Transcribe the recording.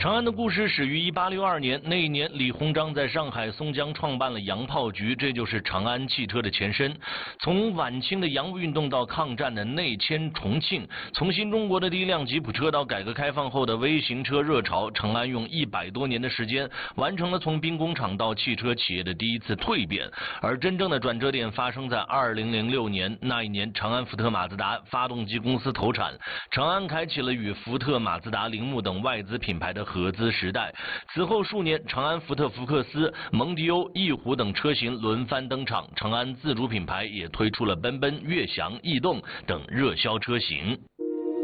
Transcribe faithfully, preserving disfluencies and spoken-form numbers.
长安的故事始于一八六二年，那一年李鸿章在上海松江创办了洋炮局，这就是长安汽车的前身。从晚清的洋务运动到抗战的内迁重庆，从新中国的第一辆吉普车到改革开放后的微型车热潮，长安用一百多年的时间完成了从兵工厂到汽车企业的第一次蜕变。而真正的转折点发生在二零零六年，那一年长安福特马自达发动机公司投产，长安开启了与福特、马自达、铃木等外资品牌的合资时代。此后数年，长安福特福克斯、蒙迪欧、翼虎等车型轮番登场，长安自主品牌也推出了奔奔、悦翔、逸动等热销车型。